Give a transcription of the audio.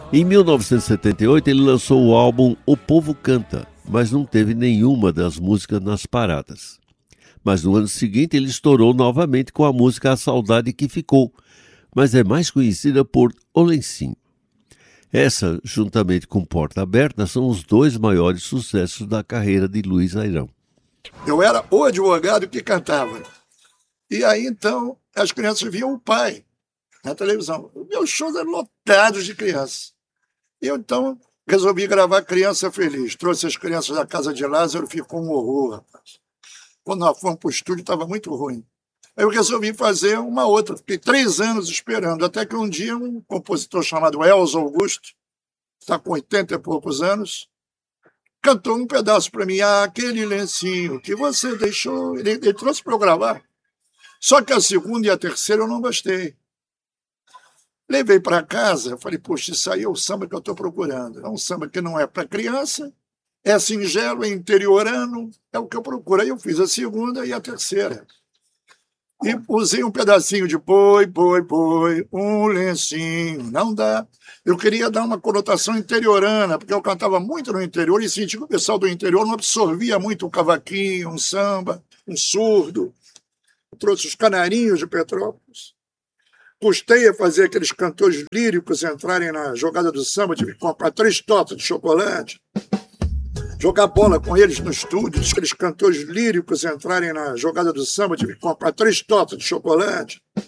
Em 1978, ele lançou o álbum O Povo Canta, mas não teve nenhuma das músicas nas paradas. Mas no ano seguinte ele estourou novamente com a música A Saudade Que Ficou, mas é mais conhecida por O Lencinho. Essa, juntamente com Porta Aberta, são os dois maiores sucessos da carreira de Luiz Airão. Eu era o advogado que cantava. E aí, então, as crianças viam o pai na televisão. Meus shows eram lotados de crianças. Eu, então, resolvi gravar Criança Feliz. Trouxe as crianças da casa de Lázaro, ficou um horror, rapaz. Quando nós fomos para o estúdio, estava muito ruim. Aí eu resolvi fazer uma outra. Fiquei 3 anos esperando, até que um dia um compositor chamado Elzo Augusto, está com 80 e poucos anos, cantou um pedaço para mim. Aquele lencinho que você deixou, ele trouxe para eu gravar. Só que a segunda e a terceira eu não gostei. Levei para casa, falei, poxa, isso aí é o samba que eu estou procurando. É um samba que não é para criança, é singelo, é interiorano, é o que eu procuro. Aí eu fiz a segunda e a terceira. E usei um pedacinho de boi, um lencinho, não dá. Eu queria dar uma conotação interiorana, porque eu cantava muito no interior e senti que o pessoal do interior não absorvia muito um cavaquinho, um samba, um surdo. Eu trouxe os canarinhos de Petrópolis. Custei a fazer aqueles cantores líricos entrarem na jogada do samba, tive que comprar 3 tortas de chocolate, jogar bola com eles no estúdio, aqueles cantores líricos entrarem na jogada do samba, tive que comprar 3 tortas de chocolate,